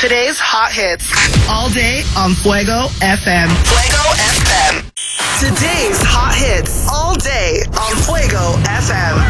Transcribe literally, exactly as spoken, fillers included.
Today's hot hits. All day on Fuego F M. Fuego F M. Today's hot hits. All day on Fuego F M.